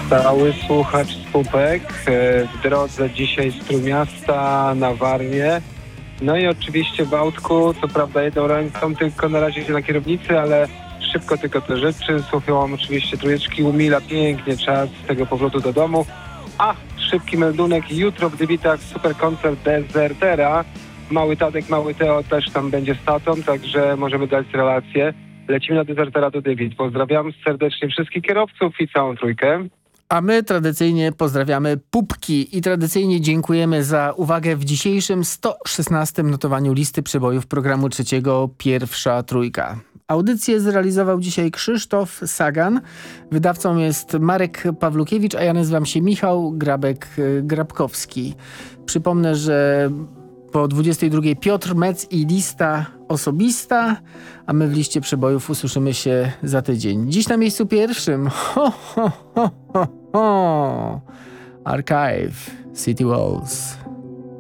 Stały słuchacz Skupek w drodze dzisiaj z Trójmiasta na Warmię. No i oczywiście w autku, co prawda jedną ręką tylko na razie się na kierownicy, ale szybko tylko te rzeczy. Słuchałam oczywiście trójeczki, umila pięknie czas tego powrotu do domu. A, szybki meldunek, jutro w Dybitach super koncert Dezertera. Mały Tadek, mały Teo też tam będzie z tatą, także możemy dać relację. Lecimy na Dezertera do Dybit. Pozdrawiam serdecznie wszystkich kierowców i całą trójkę. A my tradycyjnie pozdrawiamy pupki i tradycyjnie dziękujemy za uwagę w dzisiejszym 116. notowaniu listy przebojów programu trzeciego Pierwsza Trójka. Audycję zrealizował dzisiaj Krzysztof Sagan. Wydawcą jest Marek Pawlukiewicz, a ja nazywam się Michał Grabkowski. Przypomnę, że po 22 Piotr Mec i lista osobista, a my w liście przebojów usłyszymy się za tydzień. Dziś na miejscu pierwszym Archive, City Walls.